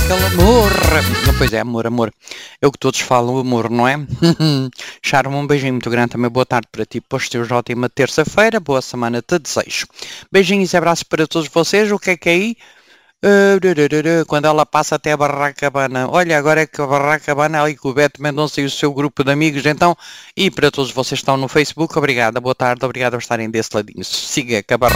aquele amor. Pois é, amor, amor. É o que todos falam, amor, não é? Charme, um beijinho muito grande também. Boa tarde para ti. Pois teus ótima terça-feira. Boa semana te desejo. Beijinhos e abraços para todos vocês. O que é aí? Quando ela passa até a Barracabana. Olha, agora é que a Barracabana ali com o Beto Mendonça e o seu grupo de amigos, então, e para todos vocês que estão no Facebook, obrigada, boa tarde, obrigado por estarem desse ladinho. Siga com a Barra.